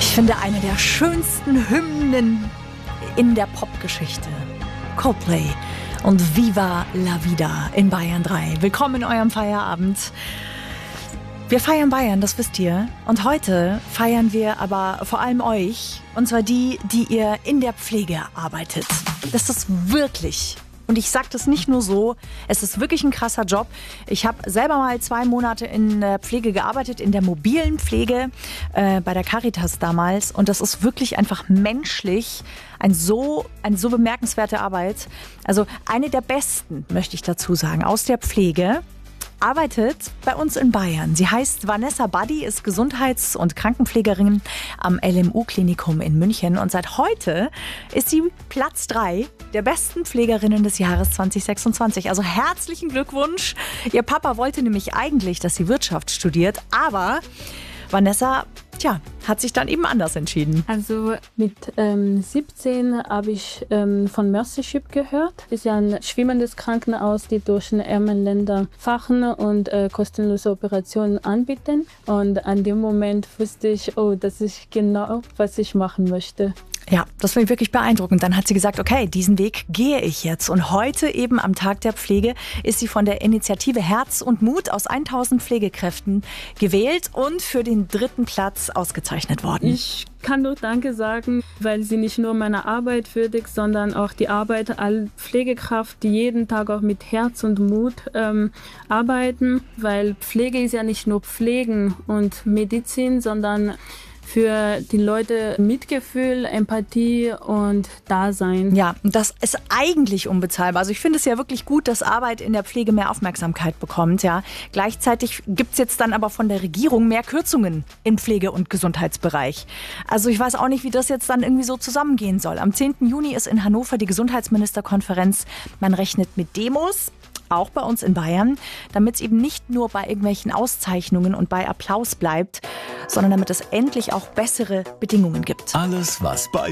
Ich finde, eine der schönsten Hymnen in der Popgeschichte. Coldplay und Viva la Vida in Bayern 3. Willkommen in eurem Feierabend. Wir feiern Bayern, das wisst ihr. Und heute feiern wir aber vor allem euch. Und zwar die ihr in der Pflege arbeitet. Das ist wirklich... Und ich sage das nicht nur so, es ist wirklich ein krasser Job. Ich habe selber mal 2 Monate in der Pflege gearbeitet, in der mobilen Pflege bei der Caritas damals. Und das ist wirklich einfach menschlich eine so bemerkenswerte Arbeit. Also eine der besten, möchte ich dazu sagen, aus der Pflege. Arbeitet bei uns in Bayern. Sie heißt Vanessa Buddy, ist Gesundheits- und Krankenpflegerin am LMU-Klinikum in München. Und seit heute ist sie Platz 3 der besten Pflegerinnen des Jahres 2026. Also herzlichen Glückwunsch. Ihr Papa wollte nämlich eigentlich, dass sie Wirtschaft studiert, aber Vanessa, hat sich dann eben anders entschieden. Also mit 17 habe ich von Mercyship gehört. Ist ja ein schwimmendes Krankenhaus, die durch den ärmeren Länder fahren und kostenlose Operationen anbieten. Und an dem Moment wusste ich, das ist genau, was ich machen möchte. Ja, das finde ich wirklich beeindruckend. Dann hat sie gesagt, okay, diesen Weg gehe ich jetzt. Und heute eben am Tag der Pflege ist sie von der Initiative Herz und Mut aus 1000 Pflegekräften gewählt und für den 3. Platz ausgezeichnet worden. Ich kann nur Danke sagen, weil sie nicht nur meine Arbeit würdigt, sondern auch die Arbeit aller Pflegekraft, die jeden Tag auch mit Herz und Mut arbeiten. Weil Pflege ist ja nicht nur Pflegen und Medizin, sondern für die Leute Mitgefühl, Empathie und Dasein. Ja, und das ist eigentlich unbezahlbar. Also ich finde es ja wirklich gut, dass Arbeit in der Pflege mehr Aufmerksamkeit bekommt. Ja. Gleichzeitig gibt es jetzt dann aber von der Regierung mehr Kürzungen im Pflege- und Gesundheitsbereich. Also ich weiß auch nicht, wie das jetzt dann irgendwie so zusammengehen soll. Am 10. Juni ist in Hannover die Gesundheitsministerkonferenz. Man rechnet mit Demos, auch bei uns in Bayern, damit es eben nicht nur bei irgendwelchen Auszeichnungen und bei Applaus bleibt, sondern damit es endlich auch bessere Bedingungen gibt. Alles, was bei